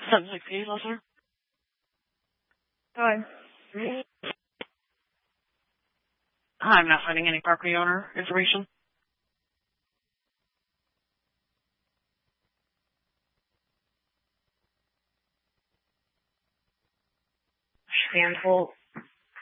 768, listener. Hi. Hi, I'm not finding any property owner information. Handful.